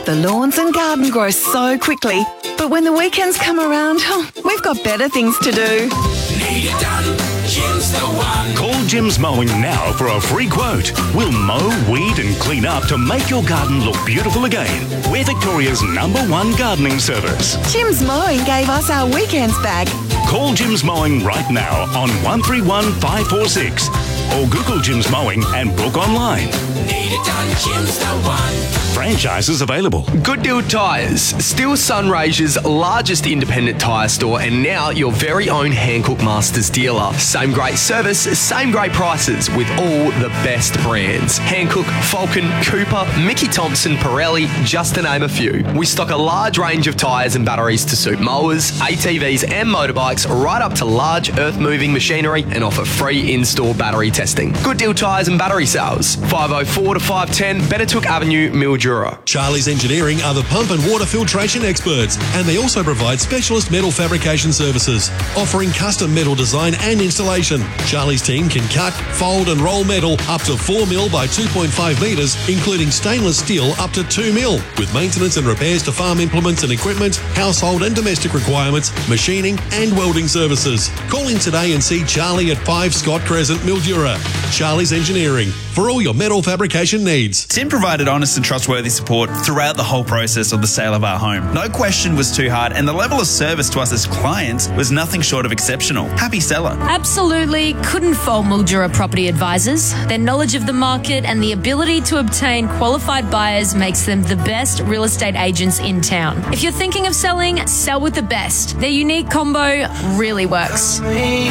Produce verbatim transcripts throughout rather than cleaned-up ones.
The lawns and garden grow so quickly, but when the weekends come around, oh, we've got better things to do. Need it done, Jim's the one. Call Jim's Mowing now for a free quote. We'll mow, weed and clean up to make your garden look beautiful again. We're Victoria's number one gardening service. Jim's Mowing gave us our weekends back. Call Jim's Mowing right now on one three one five four six or Google Jim's Mowing and book online. Need it done, Jim's the one. Franchises available. Good Deal Tyres, still Sunraysia's largest independent tyre store and now your very own Hankook Masters dealer. Same great service, same great prices with all the best brands. Hankook, Falcon, Cooper, Mickey Thompson, Pirelli, just to name a few. We stock a large range of tyres and batteries to suit mowers, A T Vs and motorbikes right up to large earth-moving machinery and offer free in-store battery testing. Good Deal Tyres and battery sales. five oh four to five ten Benetook Avenue, Mildura. Charlie's Engineering are the pump and water filtration experts, and they also provide specialist metal fabrication services, offering custom metal design and installation. Charlie's team can cut, fold and roll metal up to four mil by two point five metres, including stainless steel up to two mil, with maintenance and repairs to farm implements and equipment, household and domestic requirements, machining and welding services. Call in today and see Charlie at five Scott Crescent, Mildura. Charlie's Engineering, for all your metal fabrication needs. Tim provided honest and trustworthy support throughout the whole process of the sale of our home. No question was too hard, and the level of service to us as clients was nothing short of exceptional. Happy seller. Absolutely couldn't fault Mildura Property Advisors. Their knowledge of the market and the ability to obtain qualified buyers makes them the best real estate agents in town. If you're thinking of selling, sell with the best. Their unique combo really works.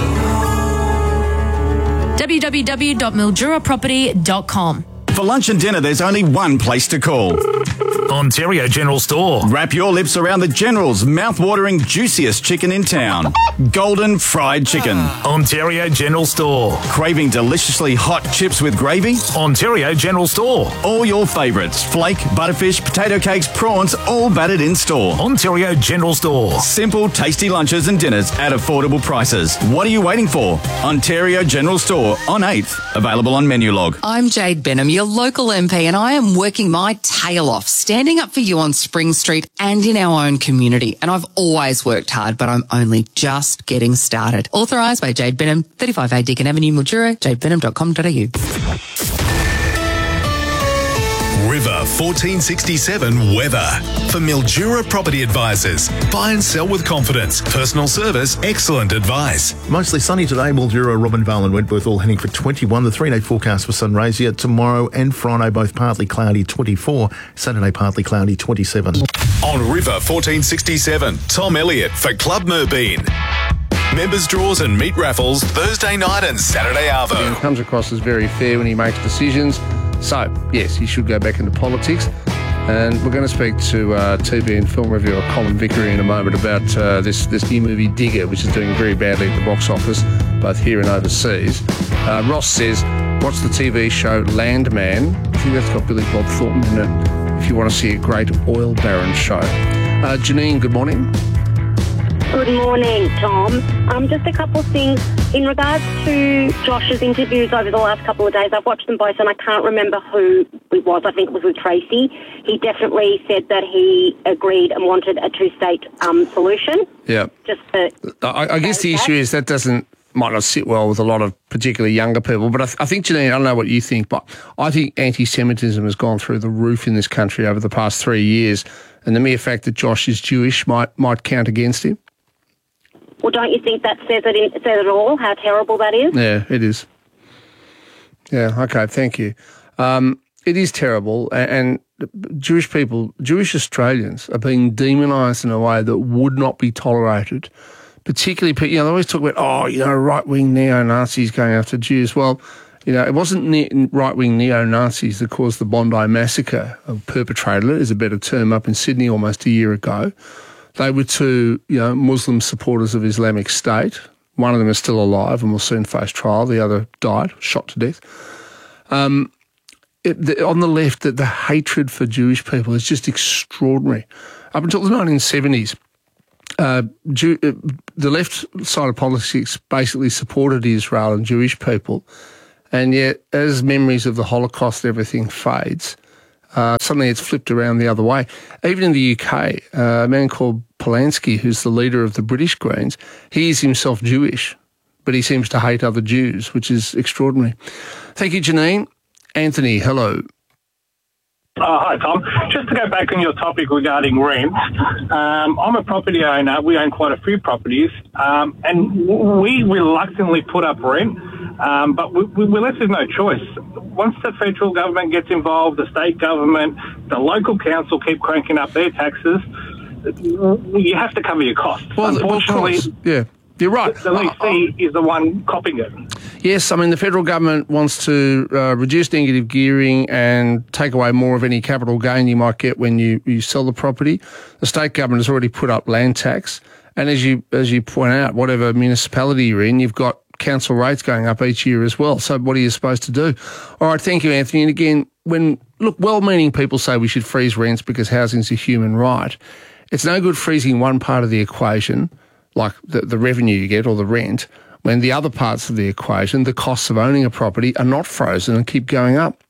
w w w dot mildura property dot com. For lunch and dinner, there's only one place to call. Ontario General Store. Wrap your lips around the General's mouth-watering, juiciest chicken in town. Golden fried chicken. Ontario General Store. Craving deliciously hot chips with gravy? Ontario General Store. All your favourites. Flake, butterfish, potato cakes, prawns, all battered in store. Ontario General Store. Simple, tasty lunches and dinners at affordable prices. What are you waiting for? Ontario General Store on eighth. Available on Menulog. I'm Jade Benham, your local M P, and I am working my tail off, standing up for you on Spring Street and in our own community. And I've always worked hard, but I'm only just getting started. Authorised by Jade Benham, thirty-five A Deakin Avenue, Mildura, jade benham dot com dot a u. River fourteen sixty-seven weather. For Mildura Property Advisors. Buy and sell with confidence. Personal service, excellent advice. Mostly sunny today. Mildura, Robinvale and Wentworth all heading for twenty-one. The three-day forecast for Sunraysia. Tomorrow and Friday both partly cloudy, twenty-four. Saturday partly cloudy, twenty-seven. On River fourteen sixty-seven, Tom Elliott for Club Merbein. Members draws and meat raffles Thursday night and Saturday arvo. He comes across as very fair when he makes decisions. So, yes, he should go back into politics. And we're going to speak to uh, T V and film reviewer Colin Vickery in a moment about uh, this, this new movie Digger, which is doing very badly at the box office, both here and overseas. Uh, Ross says, watch the T V show Landman. I think that's got Billy Bob Thornton in it, if you want to see a great oil baron show. Uh, Janine, good morning. Good morning, Tom. Um, just a couple of things. In regards to Josh's interviews over the last couple of days, I've watched them both and I can't remember who it was. I think it was with Tracy. He definitely said that he agreed and wanted a two-state um, solution. Yeah. Just to I, I guess the issue is that doesn't might not sit well with a lot of particularly younger people. But I, th- I think, Janine, I don't know what you think, but I think anti-Semitism has gone through the roof in this country over the past three years. And the mere fact that Josh is Jewish might might count against him. Well, don't you think that says it, in, says it all, how terrible that is? Yeah, it is. Yeah, okay, thank you. Um, it is terrible, and, and Jewish people, Jewish Australians are being demonised in a way that would not be tolerated, particularly, you know, they always talk about, oh, you know, right-wing neo-Nazis going after Jews. Well, you know, it wasn't ne- right-wing neo-Nazis that caused the Bondi massacre, or perpetrated it, is a better term, up in Sydney almost a year ago. They were two, you know, Muslim supporters of Islamic State. One of them is still alive and will soon face trial. The other died, shot to death. Um, it, the, on the left, the, the hatred for Jewish people is just extraordinary. Up until the nineteen seventies, uh, Jew, uh, the left side of politics basically supported Israel and Jewish people. And yet, as memories of the Holocaust and everything fades, Uh, suddenly it's flipped around the other way. Even in the U K, uh, a man called Polanski, who's the leader of the British Greens, he is himself Jewish, but he seems to hate other Jews, which is extraordinary. Thank you, Janine. Anthony, hello. Oh, hi, Tom. Just to go back on your topic regarding rent, um, I'm a property owner. We own quite a few properties, um, and we reluctantly put up rent, um, but we, we, we're left with no choice. Once the federal government gets involved, the state government, the local council keep cranking up their taxes, you have to cover your costs. Well, Unfortunately, of course. Yeah. You're right. The lessee is the one copping it. Yes, I mean, the federal government wants to uh, reduce negative gearing and take away more of any capital gain you might get when you, you sell the property. The state government has already put up land tax. And as you as you point out, whatever municipality you're in, you've got council rates going up each year as well. So what are you supposed to do? All right, thank you, Anthony. And again, when, look, well-meaning people say we should freeze rents because housing's a human right. It's no good freezing one part of the equation, like the, the revenue you get or the rent, when the other parts of the equation, the costs of owning a property, are not frozen and keep going up.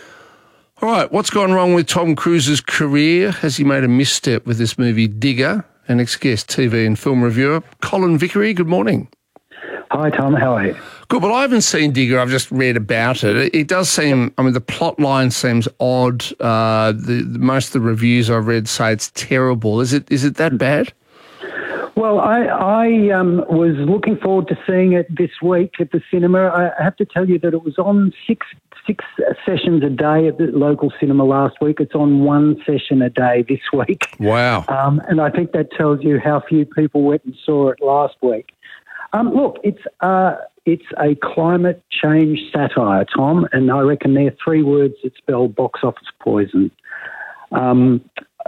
All right, what's gone wrong with Tom Cruise's career? Has he made a misstep with this movie Digger? An ex-guest T V and film reviewer, Colin Vickery, good morning. Hi, Tom. How are you? Good. Well, I haven't seen Digger. I've just read about it. It, it does seem, I mean, the plot line seems odd. Uh, the, the most of the reviews I've read say it's terrible. Is it? Is it that bad? Well, I, I um, was looking forward to seeing it this week at the cinema. I have to tell you that it was on six six sessions a day at the local cinema last week. It's on one session a day this week. Wow. Um, and I think that tells you how few people went and saw it last week. Um, look, it's uh, it's a climate change satire, Tom, and I reckon there are three words that spell box office poison. Um,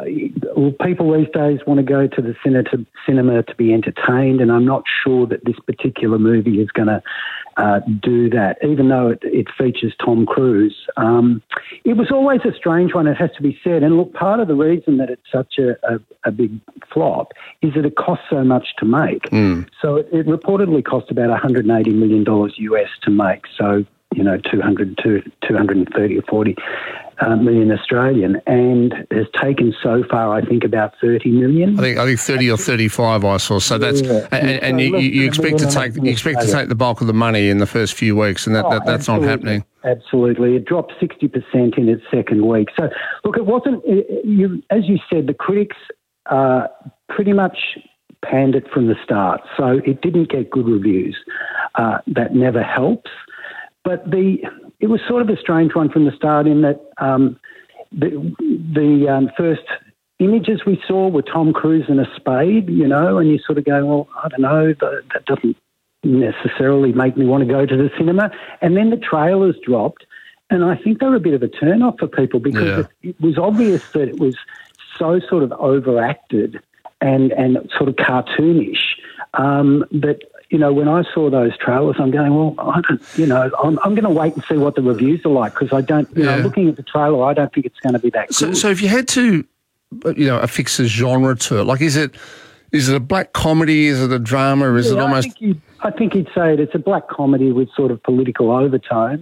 people these days want to go to the cinema to be entertained, and I'm not sure that this particular movie is going to uh, do that, even though it, it features Tom Cruise. Um, it was always a strange one, it has to be said. And look, part of the reason that it's such a, a, a big flop is that it costs so much to make. Mm. So it, it reportedly cost about one hundred eighty million dollars U S to make. So, you know, two hundred to two hundred thirty or forty uh, million Australian, and has taken so far, I think, about thirty million. I think I think thirty or thirty-five I saw. So that's Yeah. and, and you, you expect to take you expect to take the bulk of the money in the first few weeks, and that, Oh, that that's not absolutely. happening. Absolutely. It dropped sixty percent in its second week. So, look, it wasn't, it, you, as you said, the critics uh, pretty much panned it from the start. So it didn't get good reviews. Uh, that never helps. But the it was sort of a strange one from the start in that um, the, the um, first images we saw were Tom Cruise in a spade, you know, and you sort of go, well, I don't know, that, that doesn't necessarily make me want to go to the cinema. And then the trailers dropped, and I think they were a bit of a turn-off for people because Yeah. it, it was obvious that it was so sort of overacted and, and sort of cartoonish um, that, you know, when I saw those trailers, I'm going, well, I don't, you know, I'm, I'm going to wait and see what the reviews are like because I don't, you Yeah. know, looking at the trailer, I don't think it's going to be that So, good. so if you had to, you know, affix a genre to it, like is it is it a black comedy? Is it a drama? Is Yeah, it I almost? think, you'd, I think you'd say it. It's a black comedy with sort of political overtones.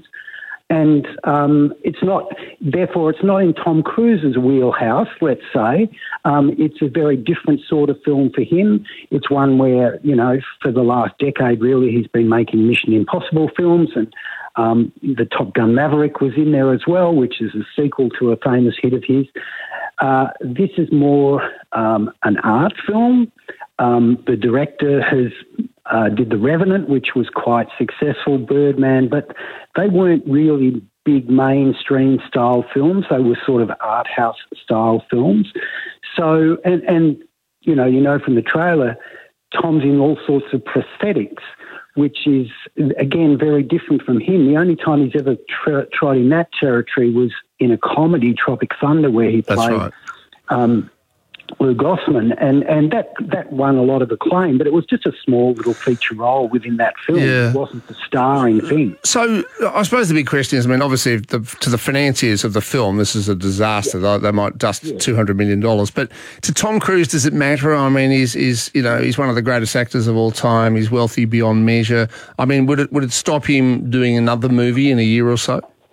And um, it's not, therefore, it's not in Tom Cruise's wheelhouse, let's say. Um, it's a very different sort of film for him. It's one where, you know, for the last decade, really, he's been making Mission Impossible films, and um, the Top Gun Maverick was in there as well, which is a sequel to a famous hit of his. Uh, this is more um, an art film. Um, the director has uh, did The Revenant, which was quite successful, Birdman, but they weren't really big mainstream style films. They were sort of art house style films. So, and, and you know, you know from the trailer, Tom's in all sorts of prosthetics, which is, again, very different from him. The only time he's ever tr- tried in that territory was in a comedy, Tropic Thunder, where he That's played right. um, Lou Gossman, and, and that, that won a lot of acclaim, but it was just a small little feature role within that film. Yeah. It wasn't the starring thing. So I suppose the big question is, I mean, obviously, if the, to the financiers of the film, this is a disaster. They, they might dust two hundred million dollars. But to Tom Cruise, does it matter? I mean, he's, he's, you know, he's one of the greatest actors of all time. He's wealthy beyond measure. I mean, would it would it stop him doing another movie in a year or so?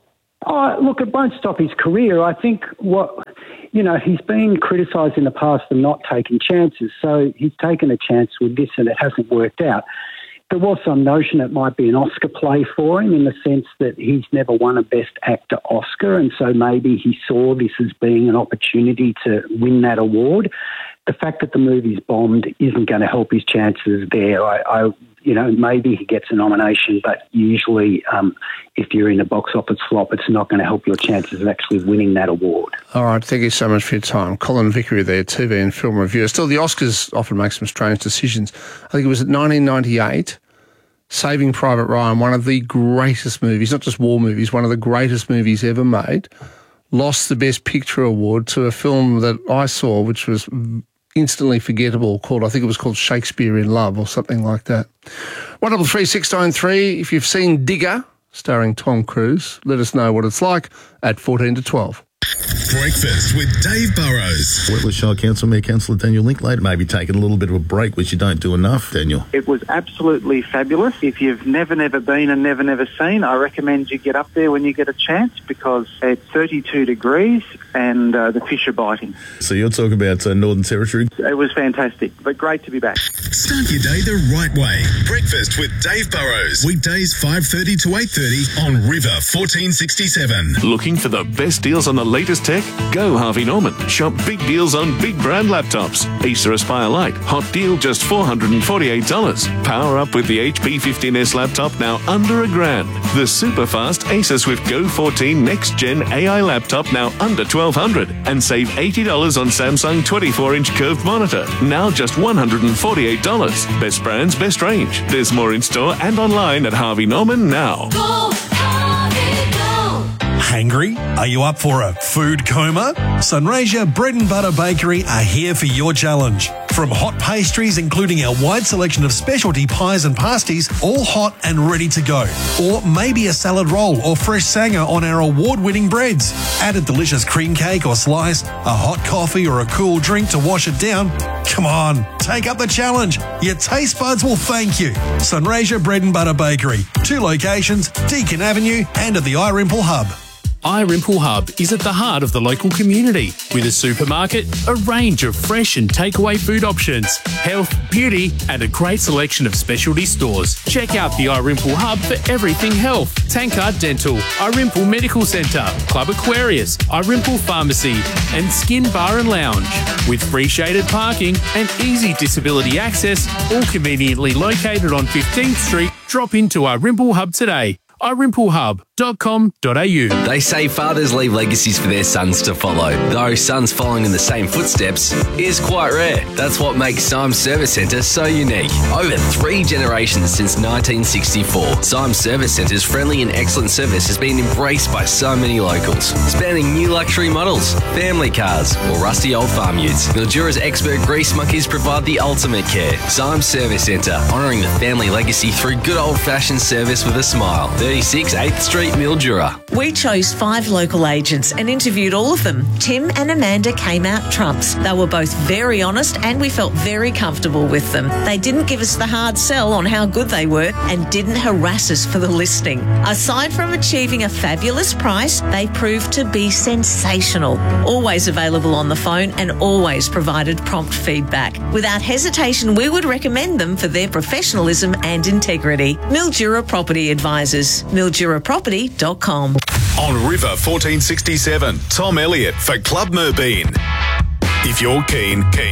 Oh, look, it won't stop his career. I think what, you know, he's been criticised in the past for not taking chances. So he's taken a chance with this and it hasn't worked out. There was some notion it might be an Oscar play for him in the sense that he's never won a Best Actor Oscar, and so maybe he saw this as being an opportunity to win that award. The fact that the movie's bombed isn't going to help his chances there. I, I you know, maybe he gets a nomination, but usually um, if you're in a box office flop, it's not going to help your chances of actually winning that award. All right, thank you so much for your time. Colin Vickery there, T V and film reviewer. Still, the Oscars often make some strange decisions. I think it was at nineteen ninety-eight, Saving Private Ryan, one of the greatest movies, not just war movies, one of the greatest movies ever made, lost the Best Picture award to a film that I saw, which was instantly forgettable, called, I think it was called Shakespeare in Love or something like that. one double three six nine three, if you've seen Digger, starring Tom Cruise, let us know what it's like at fourteen to twelve. Breakfast with Dave Burrows. Wentworth Shire Council Mayor Councillor Daniel Linklater maybe taking a little bit of a break, which you don't do enough, Daniel. It was absolutely fabulous. If you've never, never been and never, never seen, I recommend you get up there when you get a chance because it's thirty-two degrees and uh, the fish are biting. So you're talking about uh, Northern Territory? It was fantastic, but great to be back. Start your day the right way. Breakfast with Dave Burrows. Weekdays five thirty to eight thirty on River fourteen sixty-seven. Looking for the best deals on the latest tech? Go Harvey Norman. Shop big deals on big brand laptops. Acer Aspire Lite, hot deal just four hundred forty-eight dollars. Power up with the H P fifteen S laptop now under a grand. The super fast Acer Swift Go fourteen Next Gen A I laptop now under twelve hundred dollars. And save eighty dollars on Samsung twenty-four inch curved monitor, now just one hundred forty-eight dollars. Best brands, best range. There's more in store and online at Harvey Norman now. Go, Harvey, go. Hangry? Are you up for a food coma? Sunraysia Bread and Butter Bakery are here for your challenge. From hot pastries, including our wide selection of specialty pies and pasties, all hot and ready to go. Or maybe a salad roll or fresh sanger on our award-winning breads. Add a delicious cream cake or slice, a hot coffee or a cool drink to wash it down. Come on, take up the challenge. Your taste buds will thank you. Sunraysia Bread and Butter Bakery. Two locations, Deakin Avenue and at the iRimple Hub. iRimple Hub is at the heart of the local community with a supermarket, a range of fresh and takeaway food options, health, beauty and a great selection of specialty stores. Check out the iRimple Hub for everything health. Tankard Dental, iRimple Medical Centre, Club Aquarius, iRimple Pharmacy and Skin Bar and Lounge. With free shaded parking and easy disability access, all conveniently located on fifteenth Street, drop into iRimple Hub today. i rimple hub dot com dot a u. They say fathers leave legacies for their sons to follow, though sons following in the same footsteps is quite rare. That's what makes Symes Service Centre so unique. Over three generations since nineteen sixty-four, Symes Service Centre's friendly and excellent service has been embraced by so many locals, spanning new luxury models, family cars, or rusty old farm utes. Mildura's expert grease monkeys provide the ultimate care. Symes Service Centre, honouring the family legacy through good old-fashioned service with a smile. thirty-six eighth Street, Mildura. We chose five local agents and interviewed all of them. Tim and Amanda came out trumps. They were both very honest and we felt very comfortable with them. They didn't give us the hard sell on how good they were and didn't harass us for the listing. Aside from achieving a fabulous price, they proved to be sensational. Always available on the phone and always provided prompt feedback. Without hesitation, we would recommend them for their professionalism and integrity. Mildura Property Advisors. mildura property dot com. On River fourteen sixty-seven, Tom Elliott for Club Merbeen. If you're keen, keen.